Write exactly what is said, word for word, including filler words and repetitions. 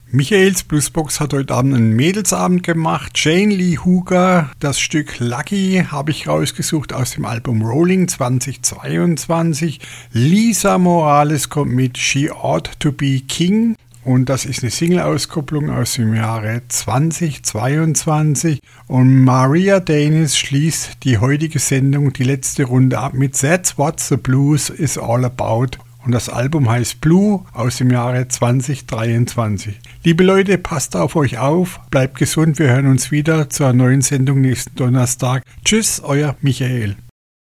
Michaels Bluesbox hat heute Abend einen Mädelsabend gemacht. Jane Lee Hooker, das Stück Lucky habe ich rausgesucht aus dem Album Rolling zweitausendzweiundzwanzig. Lisa Morales kommt mit She Ought to Be King. Und das ist eine Single-Auskopplung aus dem Jahre zweitausendzweiundzwanzig. Und Maria Danis schließt die heutige Sendung, die letzte Runde ab mit That's What the Blues is All About. Und das Album heißt Blue aus dem Jahre zweitausenddreiundzwanzig. Liebe Leute, passt auf euch auf, bleibt gesund, wir hören uns wieder zur neuen Sendung nächsten Donnerstag. Tschüss, euer Michael.